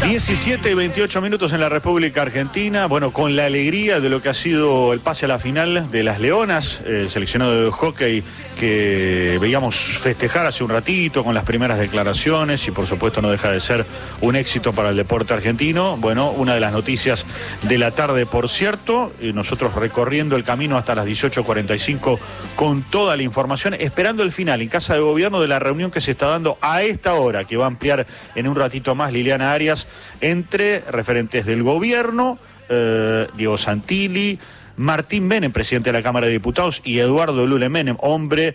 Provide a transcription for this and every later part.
17 y 28 minutos en la República Argentina. Bueno, con la alegría de lo que ha sido el pase a la final de las Leonas, el seleccionado de hockey que veíamos festejar hace un ratito con las primeras declaraciones y por supuesto no deja de ser un éxito para el deporte argentino. Bueno, una de las noticias de la tarde, por cierto, nosotros recorriendo el camino hasta las 18:45 con toda la información, esperando el final en Casa de Gobierno de la reunión que se está dando a esta hora, que va a ampliar en un ratito más Liliana Arias, entre referentes del gobierno, Diego Santilli, Martín Menem, presidente de la Cámara de Diputados, y Eduardo Lule Menem, hombre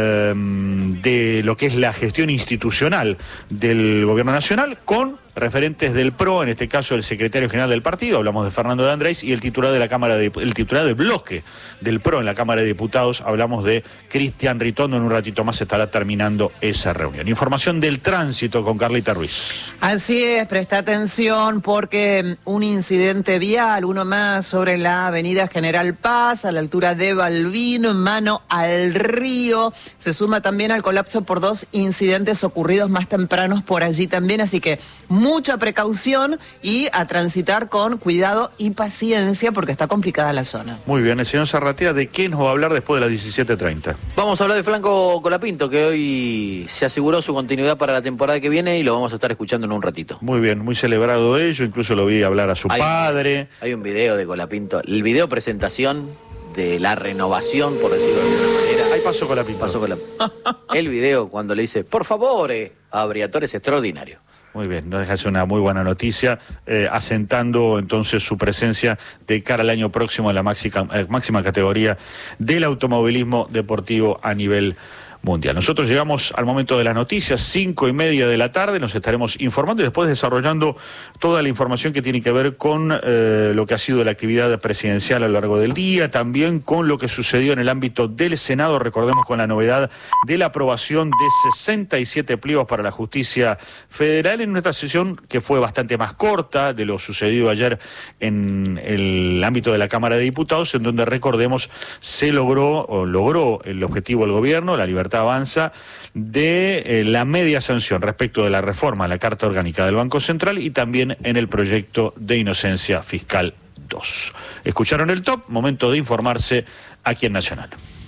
de lo que es la gestión institucional del gobierno nacional, con referentes del PRO, en este caso el secretario general del partido, hablamos de Fernando de Andrés, y el titular de la Cámara el titular del bloque del PRO en la Cámara de Diputados, hablamos de Cristian Ritondo. En un ratito más estará terminando esa reunión. Información del tránsito con Carlita Ruiz. Así es, presta atención porque un incidente vial, uno más sobre la avenida General Paz, a la altura de Balbín, mano al río. Se suma también al colapso por dos incidentes ocurridos más tempranos por allí también, así que mucha precaución y a transitar con cuidado y paciencia porque está complicada la zona. Muy bien, el señor Zarratea, ¿de qué nos va a hablar después de las 17:30? Vamos a hablar de Franco Colapinto, que hoy se aseguró su continuidad para la temporada que viene y lo vamos a estar escuchando en un ratito. Muy bien, muy celebrado ello, incluso lo vi hablar a su padre. Hay un video de Colapinto, el video presentación de la renovación, por decirlo de alguna manera. Ahí pasó Colapinto. Pasó Colapinto. El video cuando le dice, por favor, a Briatore es extraordinario. Muy bien, no deja de ser una muy buena noticia, asentando entonces su presencia de cara al año próximo en la máxima categoría del automovilismo deportivo a nivel mundial. Nosotros llegamos al momento de las noticias, 5:30 de la tarde, nos estaremos informando y después desarrollando toda la información que tiene que ver con lo que ha sido la actividad presidencial a lo largo del día, también con lo que sucedió en el ámbito del Senado, recordemos con la novedad de la aprobación de 67 pliegos para la justicia federal en nuestra sesión que fue bastante más corta de lo sucedido ayer en el ámbito de la Cámara de Diputados, en donde recordemos se logró el objetivo del gobierno, la libertad avanza, de la media sanción respecto de la reforma a la Carta Orgánica del Banco Central y también en el proyecto de inocencia fiscal 2. Escucharon el top, momento de informarse aquí en Nacional.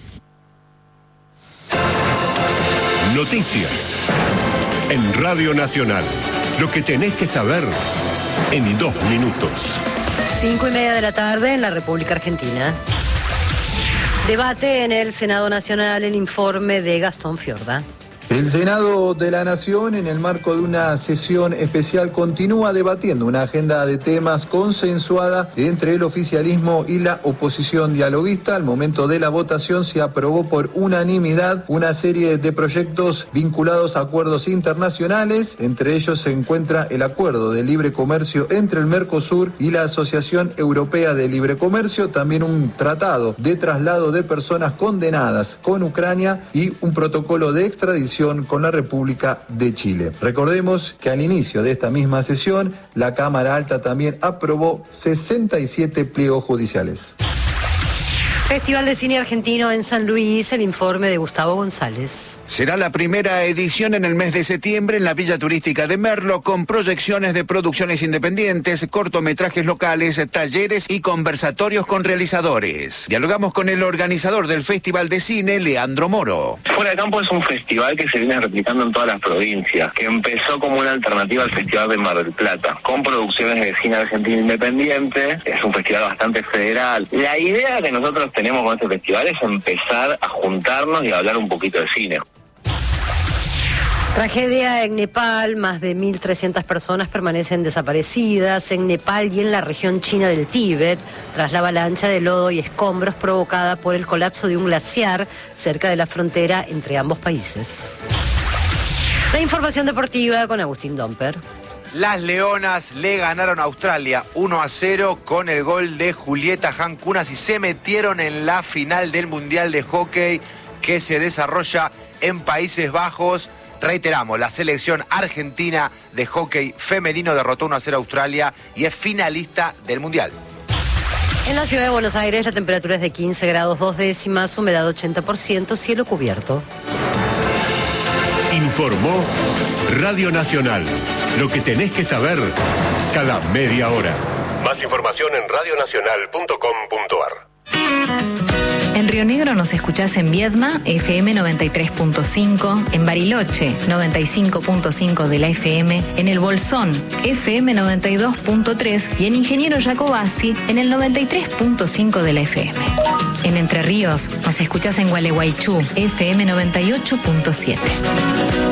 Noticias en Radio Nacional. Lo que tenés que saber en 2 minutos. 5:30 de la tarde en la República Argentina. Debate en el Senado Nacional el informe de Gastón Fiorda. El Senado de la Nación, en el marco de una sesión especial, continúa debatiendo una agenda de temas consensuada entre el oficialismo y la oposición dialoguista. Al momento de la votación se aprobó por unanimidad una serie de proyectos vinculados a acuerdos internacionales. Entre ellos se encuentra el acuerdo de libre comercio entre el Mercosur y la Asociación Europea de Libre Comercio, también un tratado de traslado de personas condenadas con Ucrania y un protocolo de extradición con la República de Chile. Recordemos que al inicio de esta misma sesión, la Cámara Alta también aprobó 67 pliegos judiciales. Festival de Cine Argentino en San Luis, el informe de Gustavo González. Será la primera edición en el mes de septiembre en la Villa Turística de Merlo, con proyecciones de producciones independientes, cortometrajes locales, talleres y conversatorios con realizadores. Dialogamos con el organizador del Festival de Cine, Leandro Moro. Fuera de Campo es un festival que se viene replicando en todas las provincias, que empezó como una alternativa al Festival de Mar del Plata, con producciones de cine argentino independiente. Es un festival bastante federal. La idea que nosotros tenemos con este festival es empezar a juntarnos y a hablar un poquito de cine. Tragedia en Nepal, más de 1.300 personas permanecen desaparecidas en Nepal y en la región china del Tíbet, tras la avalancha de lodo y escombros provocada por el colapso de un glaciar cerca de la frontera entre ambos países. La información deportiva con Agustín Domper. Las Leonas le ganaron a Australia 1-0 con el gol de Julieta Jancunas y se metieron en la final del Mundial de Hockey que se desarrolla en Países Bajos. Reiteramos, la selección argentina de hockey femenino derrotó 1-0 a Australia y es finalista del Mundial. En la ciudad de Buenos Aires la temperatura es de 15 grados 2 décimas, humedad 80%, cielo cubierto. Informó Radio Nacional. Lo que tenés que saber cada media hora. Más información en radionacional.com.ar. En Río Negro nos escuchás en Viedma, FM 93.5, en Bariloche, 95.5 de la FM, en El Bolsón, FM 92.3 y en Ingeniero Jacobasi, en el 93.5 de la FM. En Entre Ríos nos escuchás en Gualeguaychú, FM 98.7.